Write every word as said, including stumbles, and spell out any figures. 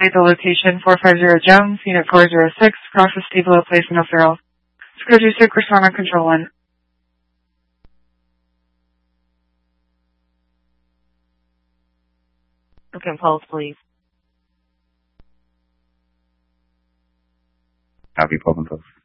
indicate the location four five zero Jones, Unit four zero six, across the Steve-Lo Place in O'Farrell. Scoot two six, respond on control one. Okay, pulse, please. Copy, pulse and pulse.